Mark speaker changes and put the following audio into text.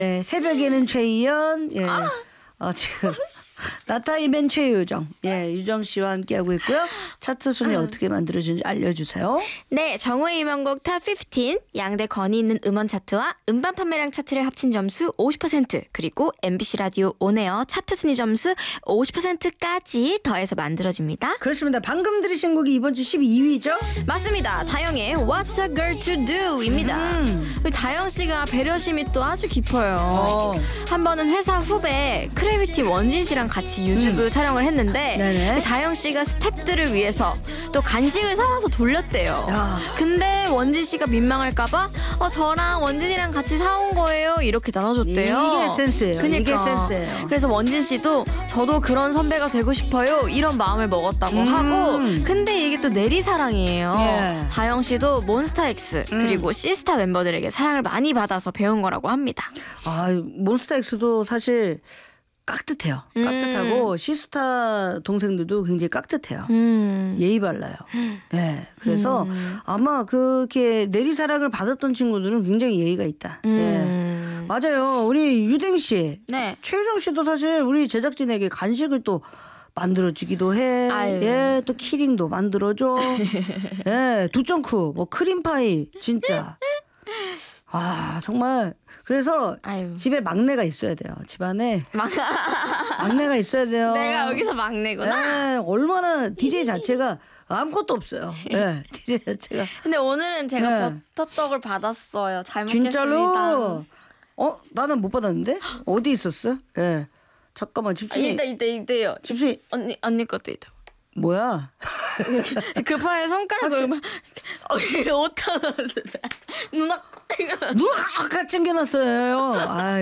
Speaker 1: 예, 새벽에는 최희연, 예. 지금 나타이맨 최유정, 예, 유정 씨와 함께하고 있고요. 차트 순위 어떻게 만들어지는지 알려주세요.
Speaker 2: 네, 정우의 이명곡 탑 15, 양대 권위 있는 음원 차트와 음반 판매량 차트를 합친 점수 50%, 그리고 MBC 라디오 온에어 차트 순위 점수 50%까지 더해서 만들어집니다.
Speaker 1: 그렇습니다. 방금 들으신 곡이 이번 주 12위죠?
Speaker 2: 맞습니다. 다영의 What's a Girl to Do입니다. 다영 씨가 배려심이 또 아주 깊어요. 한 번은 회사 후배 크래비티 원진 씨랑 같이 유튜브 촬영을 했는데
Speaker 1: 네네.
Speaker 2: 다영 씨가 스태프들을 위해서 또 간식을 사와서 돌렸대요.
Speaker 1: 야.
Speaker 2: 근데 원진 씨가 민망할까봐 저랑 원진이랑 같이 사온 거예요 이렇게 나눠줬대요.
Speaker 1: 이게 센스예요.
Speaker 2: 그러니까.
Speaker 1: 이게 센스예요.
Speaker 2: 그래서 원진 씨도 저도 그런 선배가 되고 싶어요 이런 마음을 먹었다고 하고, 근데 이게 또 내리사랑이에요.
Speaker 1: 예.
Speaker 2: 다영 씨도 몬스타엑스 그리고 시스타 멤버들에게 사랑을 많이 받아서 배운 거라고 합니다.
Speaker 1: 몬스타엑스도 사실 깍듯해요. 깍듯하고 시스타 동생들도 굉장히 깍듯해요. 예의 발라요. 예. 그래서 아마 그렇게 내리사랑을 받았던 친구들은 굉장히 예의가 있다. 예. 맞아요. 우리 유댕 씨,
Speaker 2: 네.
Speaker 1: 최유정 씨도 사실 우리 제작진에게 간식을 또 만들어주기도 해.
Speaker 2: 아유.
Speaker 1: 예, 또 키링도 만들어줘. 예, 두정쿠, 뭐 크림파이, 진짜. 정말. 그래서
Speaker 2: 아유.
Speaker 1: 집에 막내가 있어야 돼요. 집안에 막내가 있어야 돼요.
Speaker 2: 내가 여기서 막내구나.
Speaker 1: 예, 얼마나 DJ 자체가 아무것도 없어요. 예, DJ 자체가.
Speaker 2: 근데 오늘은 제가
Speaker 1: 네.
Speaker 2: 버터떡을 받았어요. 잘 먹겠습니다.
Speaker 1: 진짜로? 나는 못 받았는데? 어디 있었어? 예. 잠깐만, 집순이.
Speaker 2: 이때요.
Speaker 1: 집순이.
Speaker 2: 언니 것도 있다.
Speaker 1: 뭐야?
Speaker 2: 급하게 손가락을 막 옷 하나 누나
Speaker 1: 누가 챙겨놨어요?